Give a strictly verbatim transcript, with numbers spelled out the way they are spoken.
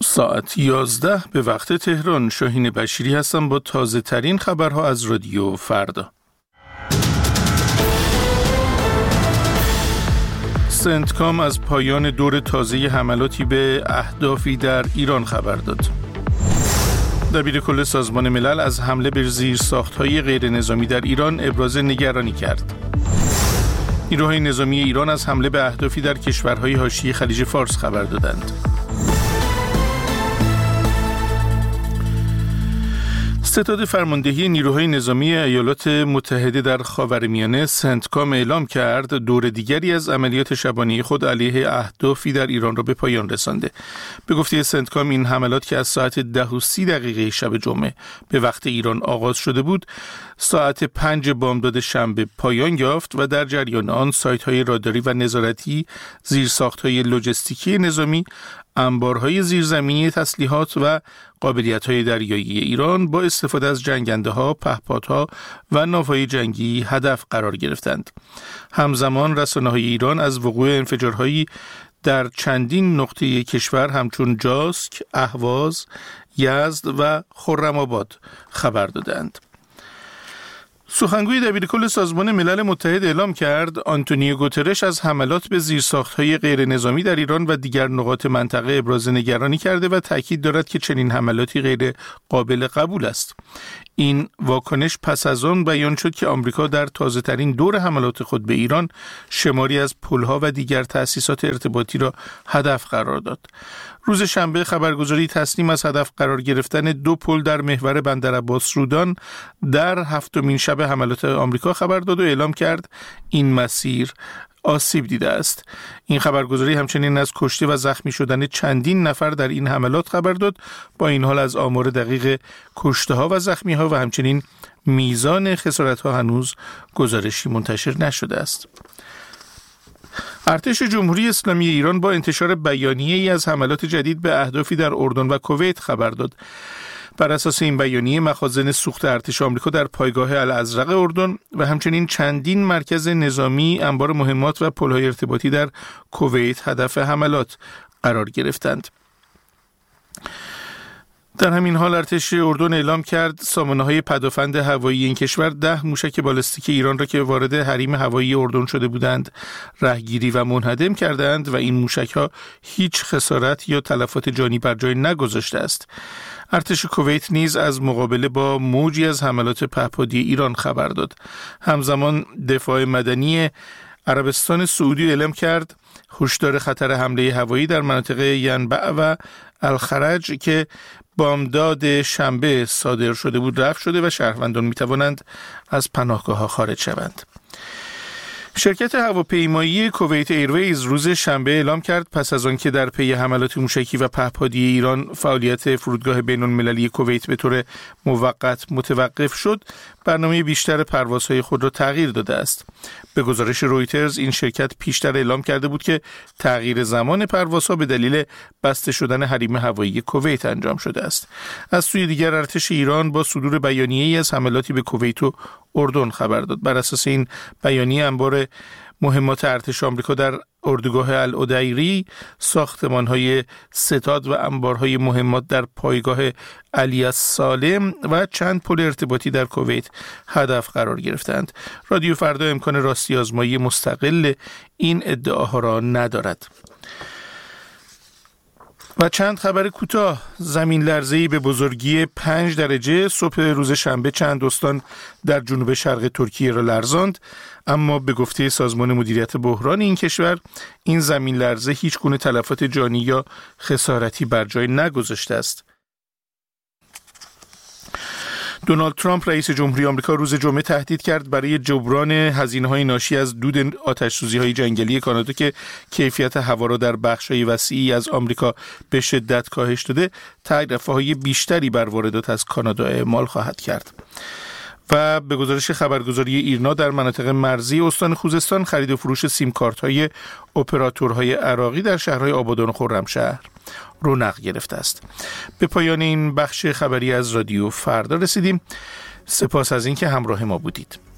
ساعت یازده به وقت تهران. شاهین بشیری هستم با تازه ترین خبرها از رادیو فردا. سنتکام از پایان دور تازه حملاتی به اهدافی در ایران خبر داد. دبیرکل سازمان ملل از حمله به زیرساخت‌های غیر نظامی در ایران ابراز نگرانی کرد. نیروهای نظامی ایران از حمله به اهدافی در کشورهای حاشیه خلیج فارس خبر دادند. ستاد فرماندهی نیروهای نظامی ایالات متحده در خاورمیانه سنتکام اعلام کرد دور دیگری از عملیات شبانه خود علیه اهدافی در ایران را به پایان رسانده. به گفته سنتکام این حملات که از ساعت ده و سی دقیقه شب جمعه به وقت ایران آغاز شده بود، ساعت پنج بامداد شنبه پایان یافت و در جریان آن سایت‌های راداری و نظارتی، زیرساخت‌های لوجستیکی نظامی، انبارهای زیرزمینی تسلیحات و قابلیت‌های دریایی ایران با استفاده از جنگنده‌ها، پهپادها و ناوهای جنگی هدف قرار گرفتند. همزمان رسانه‌های ایران از وقوع انفجارهایی در چندین نقطه کشور همچون جاسک، اهواز، یزد و خرم‌آباد خبر دادند. سخنگوی دبیرکل سازمان ملل متحد اعلام کرد آنتونیو گوترش از حملات به زیرساخت‌های غیر نظامی در ایران و دیگر نقاط منطقه ابراز نگرانی کرده و تاکید دارد که چنین حملاتی غیر قابل قبول است. این واکنش پس از آن بیان شد که آمریکا در تازه‌ترین دور حملات خود به ایران شماری از پل‌ها و دیگر تأسیسات ارتباطی را هدف قرار داد. روز شنبه خبرگزاری تسنیم از هدف قرار گرفتن دو پل در محور بندرعباس رودان در هفتمین شب حملات آمریکا خبر داد و اعلام کرد این مسیر آسیب دیده است. این خبرگزاری همچنین از کشته و زخمی شدن چندین نفر در این حملات خبر داد. با این حال از آمار دقیق کشته ها و زخمی ها و همچنین میزان خسارت ها هنوز گزارشی منتشر نشده است. ارتش جمهوری اسلامی ایران با انتشار بیانیه‌ای از حملات جدید به اهدافی در اردن و کویت خبر داد. بر اساس این بیانیه مخازن سوخت ارتش آمریکا در پایگاه الازرق اردن و همچنین چندین مرکز نظامی، انبار مهمات و پل‌های ارتباطی در کویت هدف حملات قرار گرفتند. در همین حال ارتش اردن اعلام کرد سامانه‌های پدافند هوایی این کشور ده موشک بالستیک ایران را که وارد حریم هوایی اردن شده بودند رهگیری و منهدم کردند و این موشک‌ها هیچ خسارت یا تلفات جانی بر جای نگذاشته است. ارتش کویت نیز از مقابله با موجی از حملات پهپادی ایران خبر داد. همزمان دفاع مدنی عربستان سعودی اعلام کرد هشدار خطر حمله هوایی در مناطق ینبع و الخرج که بامداد شنبه صادر شده بود رفع شده و شهروندان می توانند از پناهگاه‌ها خارج شوند. شرکت هواپیمایی کویت ایرویز روز شنبه اعلام کرد پس از آنکه در پی حملات موشکی و پهپادی ایران فعالیت فرودگاه بین‌المللی کویت به طور موقت متوقف شد، برنامه بیشتر پروازهای خود را تغییر داده است. به گزارش رویترز این شرکت پیشتر اعلام کرده بود که تغییر زمان پروازها به دلیل بسته شدن حریم هوایی کویت انجام شده است. از سوی دیگر ارتش ایران با صدور بیانیه‌ای از حملاتی به کویت و اردن خبر داد. بر اساس این بیانیه انبار مهمات ارتش آمریکا در اردوگاه العدیری، ساختمان‌های ستاد و انبارهای مهمات در پایگاه علی السالم و چند پل ارتباطی در کویت هدف قرار گرفتند. رادیو فردا امکان راستی آزمایی مستقل این ادعاها را ندارد. و چند خبر کوتاه. زمین لرزه‌ای به بزرگی پنج درجه صبح روز شنبه چند استان در جنوب شرق ترکیه را لرزاند، اما به گفته سازمان مدیریت بحران این کشور این زمین لرزه هیچ گونه تلفات جانی یا خسارتی بر جای نگذاشته است. دونالد ترامپ رئیس جمهوری آمریکا روز جمعه تهدید کرد برای جبران هزینه‌های ناشی از دود آتش‌سوزی‌های جنگلی کانادا که کیفیت هوا را در بخش‌های وسیعی از آمریکا به شدت کاهش داده، تعرفه‌های بیشتری بر واردات از کانادا اعمال خواهد کرد. و به گزارش خبرگزاری ایرنا در مناطق مرزی استان خوزستان خرید و فروش سیم کارت‌های اپراتورهای عراقی در شهرهای آبادان و خرمشهر رونق گرفته است. به پایان این بخش خبری از رادیو فردا رسیدیم. سپاس از اینکه همراه ما بودید.